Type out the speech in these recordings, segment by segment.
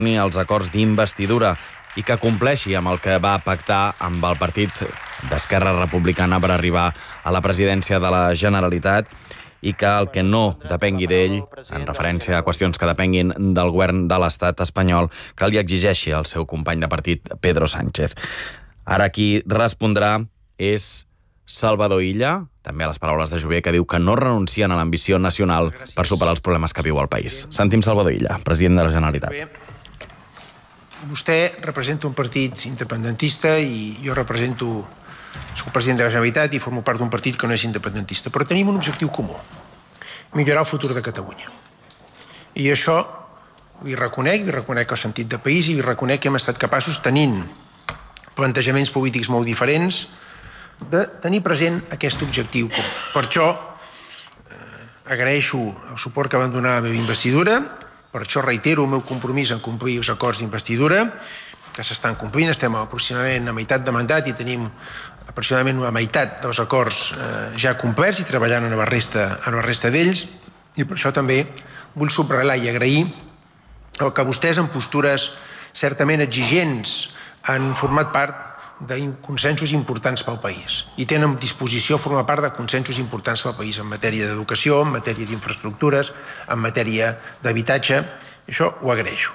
els acords d'investidura i que compleixi amb el que va pactar amb el partit d'Esquerra Republicana per arribar a la presidència de la Generalitat i que el que no depengui d'ell, en referència a qüestions que depenguin del govern de l'estat espanyol, que li exigeixi al seu company de partit, Pedro Sánchez. Ara qui respondrà és Salvador Illa, també a les paraules de Jover, que diu que no renuncien a l'ambició nacional per superar els problemes que viu el país. Sentim Salvador Illa, president de la Generalitat. Vostè representa un partit independentista i jo represento... Soc president de la Generalitat i formo part d'un partit que no és independentista, però tenim un objectiu comú, millorar el futur de Catalunya. I això li reconec el sentit de país i li reconec que hem estat capaços, tenint plantejaments polítics molt diferents, de tenir present aquest objectiu comú. Per això agraeixo el suport que van donar a la meva investidura, per això reitero el meu compromís en complir els acords d'investidura, que s'estan complint, estem aproximadament a meitat de mandat i tenim aproximadament la meitat dels acords ja complerts i treballant en la resta d'ells, i per això també vull subratllar i agrair el que vostès en postures certament exigents han format part de consensos importants pel país i tenen disposició a formar part de consensos importants pel país en matèria d'educació, en matèria d'infraestructures, en matèria d'habitatge. Això ho agraeixo.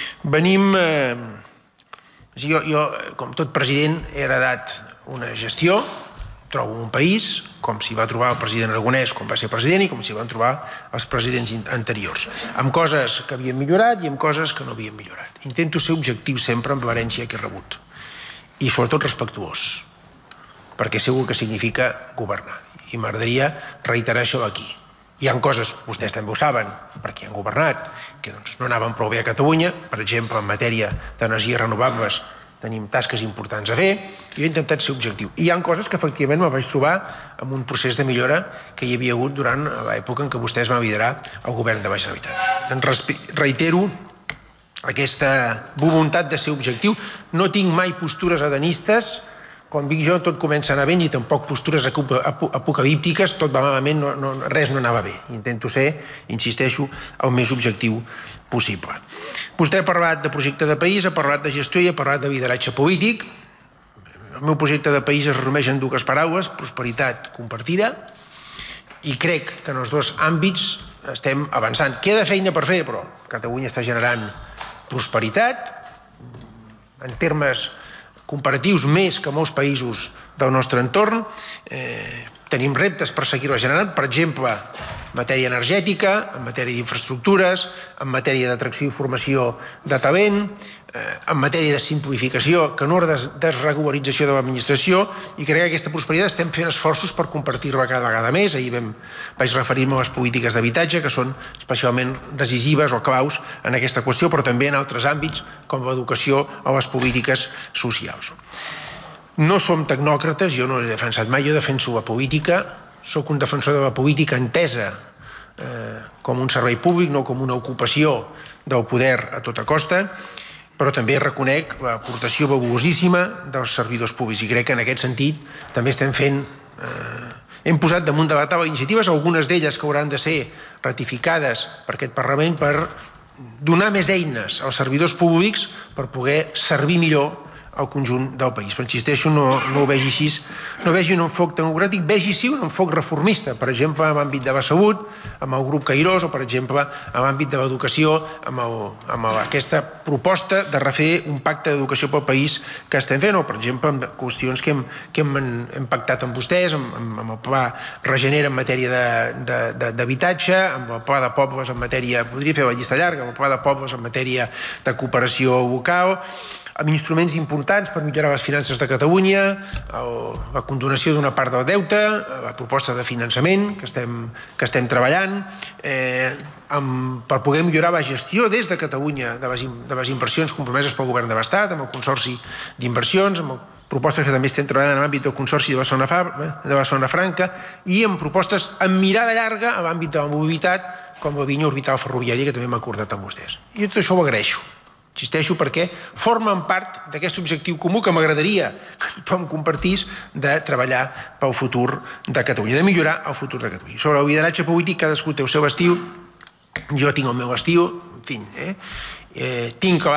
Jo, com tot president, he heredat una gestió, trobo un país, com s'hi va trobar el president Aragonès quan va ser president i com s'hi van trobar els presidents anteriors, amb coses que havien millorat i amb coses que no havien millorat. Intento ser objectiu sempre amb l'herència que he rebut i sobretot respectuós, perquè segur que significa governar. I m'agradaria reiterar això aquí. Hi ha coses, vostès també ho saben, perquè han governat, que no anaven prou bé a Catalunya. Per exemple, en matèria d'energies renovables tenim tasques importants a fer i he intentat ser objectiu. I hi ha coses que efectivament me vaig trobar en un procés de millora que hi havia hagut durant l'època en què vostès van liderar el govern de la Generalitat. Reitero aquesta voluntat de ser objectiu. No tinc mai postures adenistes. Quan dic jo, tot comença a anar bé, i tampoc postures apocalíptiques, tot va malament, res no anava bé. Intento ser, insisteixo, el més objectiu possible. Vostè ha parlat de projecte de país, ha parlat de gestió i ha parlat de lideratge polític. El meu projecte de país es resumeix en dues paraules: prosperitat compartida, i crec que en els dos àmbits estem avançant. Queda feina per fer, però Catalunya està generant prosperitat, en termes comparatius més que molts països del nostre entorn. Tenim reptes per seguir-ho generant, per exemple, en matèria energètica, en matèria d'infraestructures, en matèria d'atracció i formació de talent, en matèria de simplificació, que no de desregularització de l'administració, i crec que aquesta prosperitat estem fent esforços per compartir-la cada vegada més. Ahir vaig referir-me a les polítiques d'habitatge, que són especialment decisives o claus en aquesta qüestió, però també en altres àmbits, com l'educació o les polítiques socials. No som tecnòcrates, jo no he defensat mai, jo defenso la política, soc un defensor de la política entesa com un servei públic, no com una ocupació del poder a tota costa, però també reconec l'aportació valuosíssima dels servidors públics i crec que en aquest sentit també estem fent... Hem posat damunt de la taula iniciatives, algunes d'elles que hauran de ser ratificades per aquest Parlament, per donar més eines als servidors públics per poder servir millor al conjunt del país. Però insisteixo, no ho vegi així, no vegi un enfoc democràtic, vegi sí un enfoc reformista, per exemple, en l'àmbit de la salut, amb el grup Cairós, o per exemple, en l'àmbit de l'educació, amb aquesta proposta de refer un pacte d'educació pel país que estem fent, o per exemple, amb qüestions que hem pactat amb vostès, amb el pla Regenera en matèria d'habitatge, amb el pla de pobles en matèria, podria fer la llista llarga, amb el pla de pobles en matèria de cooperació local, amb instruments importants per millorar les finances de Catalunya, la condonació d'una part del deute, la proposta de finançament que estem treballant, per poder millorar la gestió des de Catalunya de les inversions compromeses pel govern de l'Estat, amb el Consorci d'Inversions, amb propostes que també estem treballant en l'àmbit del Consorci de la Zona Franca, i amb propostes amb mirada llarga a l'àmbit de la mobilitat, com la línia orbital ferroviària, que també m'ha acordat amb vostès. I tot això ho agraeixo. Insisteixo perquè formen part d'aquest objectiu comú que m'agradaria que tothom compartís, de treballar pel futur de Catalunya, de millorar el futur de Catalunya. Sobre el lideratge polític, cadascú té el seu estil, jo tinc el meu estil, en fi, Tinc clar